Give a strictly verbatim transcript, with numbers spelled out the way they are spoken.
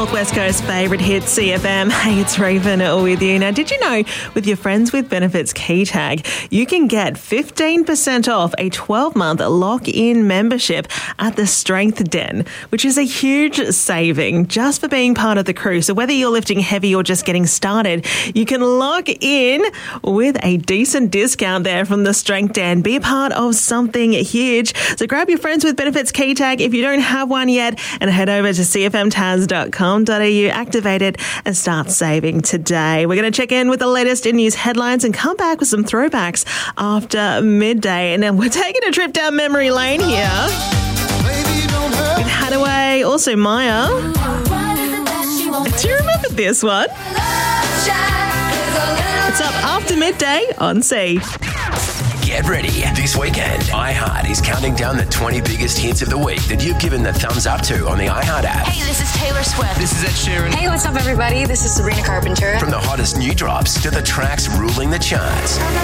Northwest Coast favourite hit, C F M. Hey, it's Raven with you. Now, did you know with your Friends with Benefits key tag, you can get fifteen percent off a twelve-month lock-in membership at the Strength Den, which is a huge saving just for being part of the crew. So whether you're lifting heavy or just getting started, you can lock in with a decent discount there from the Strength Den. Be a part of something huge. So grab your Friends with Benefits key tag if you don't have one yet and head over to c f m tas dot com dot a u, activate it and start saving today. We're going to check in with the latest in news headlines and come back with some throwbacks after midday. And then we're taking a trip down memory lane here with Hadaway, also Maya. Do you remember this one? It's up after midday on C. Get ready. This weekend, iHeart is counting down the twenty biggest hits of the week that you've given the thumbs up to on the iHeart app. Hey, this is Taylor Swift. This is Ed Sheeran. Hey, what's up, everybody? This is Sabrina Carpenter. From the hottest new drops to the tracks ruling the charts.